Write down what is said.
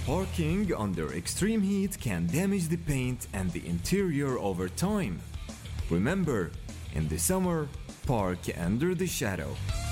Parking under extreme heat can damage the paint and the interior over time. Remember, in the summer, park under the shadow.